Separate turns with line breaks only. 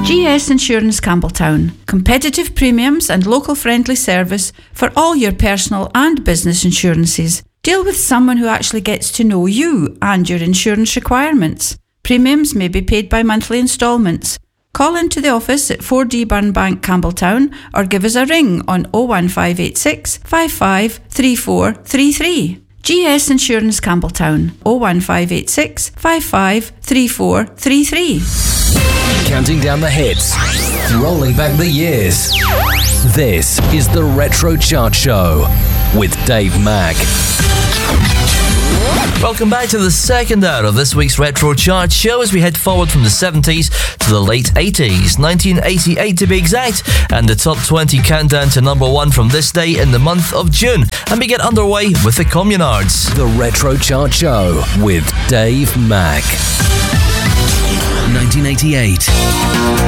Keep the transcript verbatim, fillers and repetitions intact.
G S Insurance Campbelltown. Competitive premiums and local friendly service for all your personal and business insurances. Deal with someone who actually gets to know you and your insurance requirements. Premiums may be paid by monthly instalments. Call into the office at four D Burnbank, Campbelltown, or give us a ring on oh one five eight six, five five three four three three. G S Insurance Campbelltown, oh one five eight six, five five three four three three.
Counting down the hits, rolling back the years. This is the Retro Chart Show with Dave Mack.
Welcome back to the second hour of this week's Retro Chart Show as we head forward from the seventies to the late eighties, nineteen eighty-eight to be exact, and the top twenty countdown to number one from this day in the month of June. And we get underway with the Communards.
The Retro Chart Show with Dave Mack.
nineteen eighty-eight.